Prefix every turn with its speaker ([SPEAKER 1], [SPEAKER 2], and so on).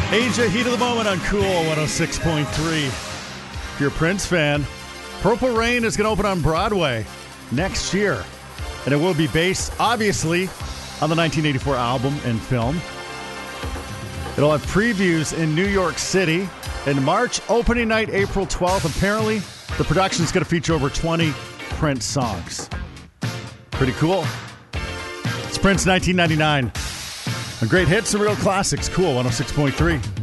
[SPEAKER 1] Asia, heat of the moment on Cool 106.3. If you're a Prince fan, Purple Rain is going to open on Broadway next year. And it will be based, obviously, on the 1984 album and film. It'll have previews in New York City in March, opening night April 12th. Apparently, the production is going to feature over 20 Prince songs. Pretty cool. It's Prince 1999. A great hits and real classics. Cool 106.3.